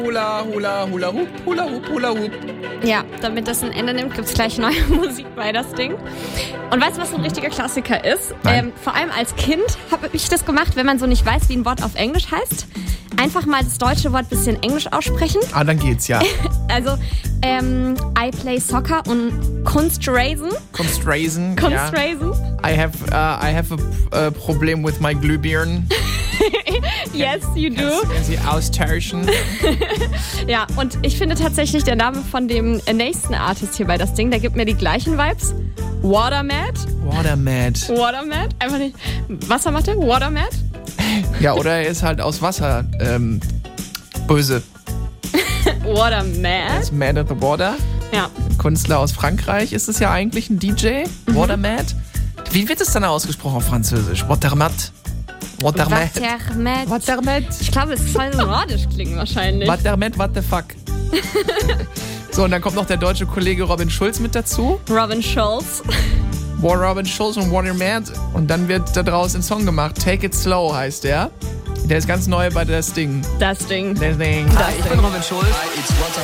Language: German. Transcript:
Hula, hula, hula, hoop, hula, hoop, hula, hoop. Ja, damit das ein Ende nimmt, gibt's gleich neue Musik bei das Ding. Und weißt du, was ein richtiger Klassiker ist? Vor allem als Kind habe ich das gemacht, wenn man so nicht weiß, wie ein Wort auf Englisch heißt. Einfach mal das deutsche Wort ein bisschen Englisch aussprechen. Ah, dann geht's, ja. Also, I play soccer und Kunstrasen. Kunstrasen. Kunstrasen. I have a problem with my Glühbirnen. Yes, you do. Kann sie austauschen? Ja, und ich finde tatsächlich, der Name von dem nächsten Artist hier bei das Ding, der gibt mir die gleichen Vibes. Watermad. Watermad. Einfach nicht. Wassermatte? Watermad? Ja, oder er ist halt aus Wasser böse. Watermad? Er ist mad at the water. Ja. Künstler aus Frankreich. Ist es ja eigentlich ein DJ? Watermad? Wie wird es dann ausgesprochen auf Französisch? Watermad? Ich glaube, es soll nordisch klingen wahrscheinlich. Watermad, what the fuck? So, und dann kommt noch der deutsche Kollege Robin Schulz mit dazu. Robin Schulz und Watermad. Und dann wird da draus ein Song gemacht. Take It Slow heißt der. Der ist ganz neu bei Das Ding. Das Ding. Hi, ich bin Robin Schulz.